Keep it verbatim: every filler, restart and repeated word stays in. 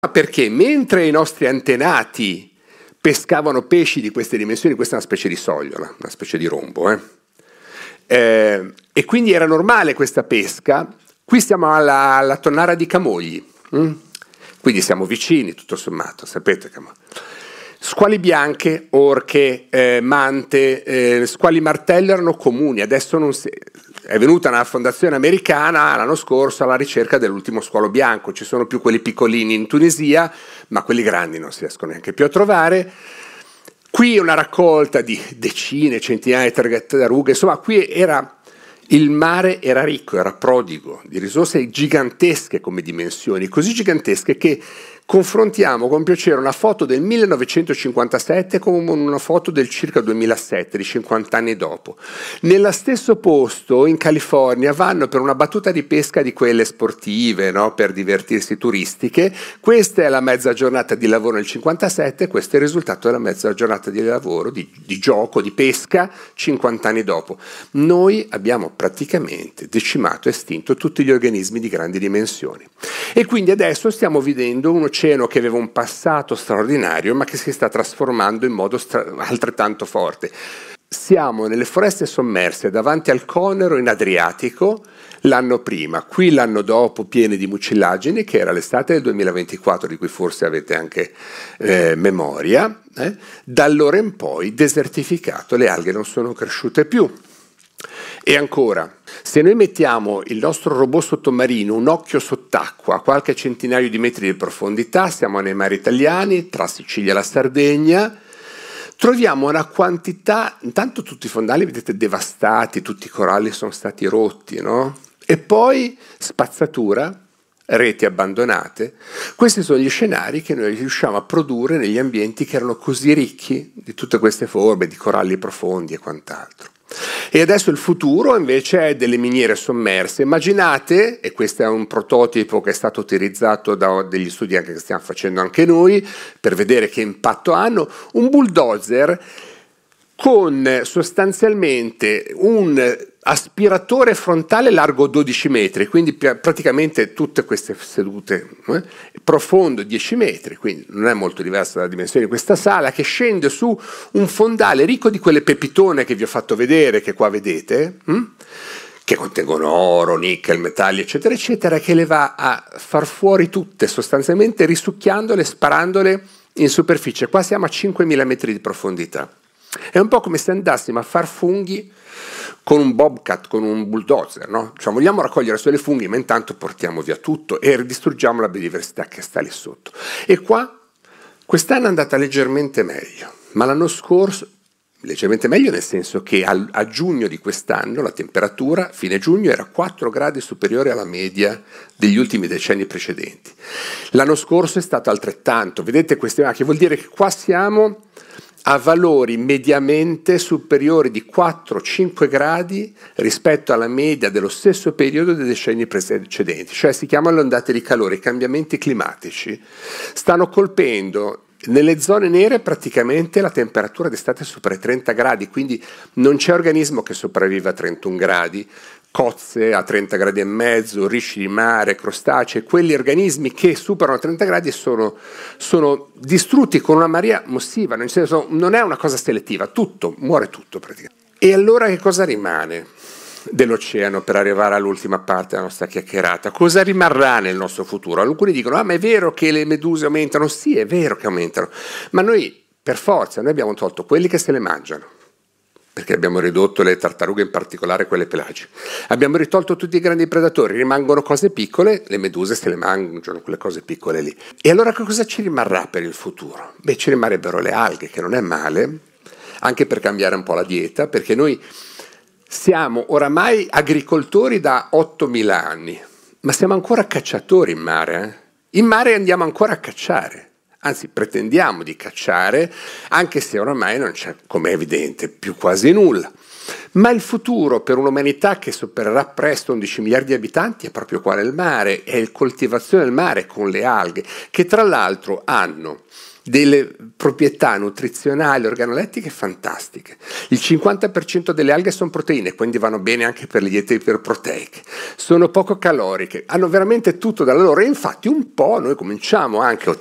Perché mentre i nostri antenati pescavano pesci di queste dimensioni, questa è una specie di sogliola, una specie di rombo, eh? Eh, e quindi era normale questa pesca, qui siamo alla, alla tonnara di Camogli, hm? Quindi siamo vicini tutto sommato, sapete che squali bianche, orche, eh, mante, eh, squali martello erano comuni, adesso non si... È venuta una fondazione americana l'anno scorso alla ricerca dell'ultimo squalo bianco, ci sono più quelli piccolini in Tunisia, ma quelli grandi non si riescono neanche più a trovare. Qui una raccolta di decine, centinaia di tartarughe, insomma qui era, il mare era ricco, era prodigo di risorse gigantesche come dimensioni, così gigantesche che confrontiamo con piacere una foto del millenovecentocinquantasette con una foto del circa duemilasette, di cinquanta anni dopo. Nello stesso posto, in California, vanno per una battuta di pesca di quelle sportive, no? Per divertirsi, turistiche. Questa è la mezza giornata di lavoro nel cinquantasette, questo è il risultato della mezza giornata di lavoro, di, di gioco, di pesca, cinquanta anni dopo. Noi abbiamo praticamente decimato e estinto tutti gli organismi di grandi dimensioni. E quindi adesso stiamo vivendo un oceano che aveva un passato straordinario ma che si sta trasformando in modo stra- altrettanto forte. Siamo nelle foreste sommerse davanti al Conero in Adriatico l'anno prima, qui l'anno dopo piene di mucillagini, che era l'estate del duemilaventiquattro, di cui forse avete anche eh, memoria. Eh? Da allora in poi desertificato, le alghe non sono cresciute più. E ancora, se noi mettiamo il nostro robot sottomarino un occhio sott'acqua a qualche centinaio di metri di profondità, siamo nei mari italiani, tra Sicilia e la Sardegna, troviamo una quantità, intanto tutti i fondali vedete devastati, tutti i coralli sono stati rotti, no? E poi spazzatura, reti abbandonate. Questi sono gli scenari che noi riusciamo a produrre negli ambienti che erano così ricchi di tutte queste forme, di coralli profondi e quant'altro. E adesso il futuro invece è delle miniere sommerse. Immaginate, e questo è un prototipo che è stato utilizzato da degli studi anche che stiamo facendo anche noi per vedere che impatto hanno, un bulldozer con sostanzialmente un aspiratore frontale largo dodici metri, quindi praticamente tutte queste sedute, eh, profondo dieci metri, quindi non è molto diversa dalla dimensione di questa sala, che scende su un fondale ricco di quelle pepitone che vi ho fatto vedere, che qua vedete, hm? Che contengono oro, nickel, metalli, eccetera, eccetera, che le va a far fuori tutte, sostanzialmente risucchiandole, sparandole in superficie. Qua siamo a cinquemila metri di profondità. È un po' come se andassimo a far funghi con un bobcat, con un bulldozer, no? Cioè vogliamo raccogliere solo i funghi, ma intanto portiamo via tutto e ridistruggiamo la biodiversità che sta lì sotto. E qua, quest'anno è andata leggermente meglio, ma l'anno scorso, leggermente meglio nel senso che a, a giugno di quest'anno la temperatura, fine giugno, era quattro gradi superiore alla media degli ultimi decenni precedenti. L'anno scorso è stato altrettanto, vedete queste, che vuol dire che qua siamo a valori mediamente superiori di quattro cinque gradi rispetto alla media dello stesso periodo dei decenni precedenti, cioè si chiamano le ondate di calore, i cambiamenti climatici. Stanno colpendo nelle zone nere praticamente la temperatura d'estate supera i trenta gradi, quindi non c'è organismo che sopravviva a trentuno gradi, cozze a trenta gradi e mezzo, risci di mare, crostacei, quelli organismi che superano trenta gradi sono, sono distrutti con una marea mossiva, nel senso non è una cosa selettiva, tutto, muore tutto praticamente. E allora che cosa rimane dell'oceano per arrivare all'ultima parte della nostra chiacchierata? Cosa rimarrà nel nostro futuro? Alcuni dicono, ah ma è vero che le meduse aumentano? Sì, è vero che aumentano, ma noi per forza, noi abbiamo tolto quelli che se le mangiano, perché abbiamo ridotto le tartarughe, in particolare quelle pelagiche. Abbiamo ritolto tutti i grandi predatori, rimangono cose piccole, le meduse se le mangiano, quelle cose piccole lì. E allora che cosa ci rimarrà per il futuro? Beh, ci rimarrebbero le alghe, che non è male, anche per cambiare un po' la dieta, perché noi siamo oramai agricoltori da ottomila anni, ma siamo ancora cacciatori in mare. Eh? In mare andiamo ancora a cacciare. anzi pretendiamo di cacciare, anche se oramai non c'è, come è evidente, più quasi nulla. Ma il futuro per un'umanità che supererà presto undici miliardi di abitanti è proprio qua nel mare, è la coltivazione del mare con le alghe, che tra l'altro hanno delle proprietà nutrizionali organolettiche fantastiche. Il cinquanta per cento delle alghe sono proteine, quindi vanno bene anche per le diete iperproteiche. Sono poco caloriche, hanno veramente tutto dalla loro, e infatti un po' noi cominciamo anche a